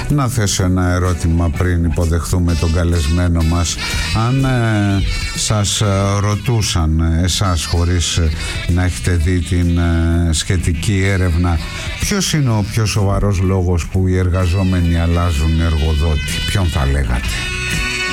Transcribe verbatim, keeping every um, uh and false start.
Να θέσω ένα ερώτημα πριν υποδεχθούμε τον καλεσμένο μας. Αν ε, σας ρωτούσαν εσάς, χωρίς να έχετε δει την ε, σχετική έρευνα, ποιος είναι ο πιο σοβαρός λόγος που οι εργαζόμενοι αλλάζουν εργοδότη, ποιον θα λέγατε?